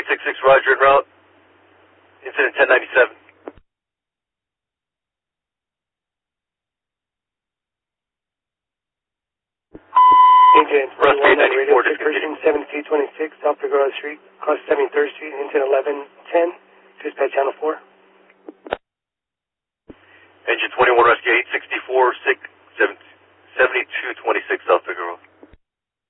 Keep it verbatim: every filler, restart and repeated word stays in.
eight six six, Roger, en route. Incident ten ninety-seven. Agent Russ twenty-one on radio, eight ninety-four, person discontinued. seventy-two twenty-six, South Figueroa Street, across seventy-third Street, incident eleven ten, dispatch channel four. Engine twenty-one, rescue eight sixty-four, sick seventy-two twenty-six, South Figueroa.